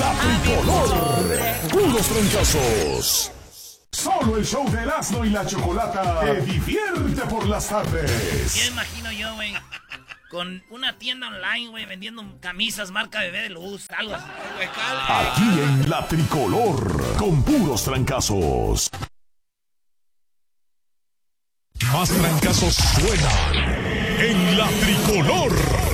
La Tricolor. Puros trancazos. Solo el show de Erasmo y la Chocolata te divierte por las tardes. ¿Qué imagino yo, güey? Con una tienda online, güey, vendiendo camisas marca Bebé de Luz, algo así. Aquí en La Tricolor, con puros trancazos. Más trancazos suenan en La Tricolor.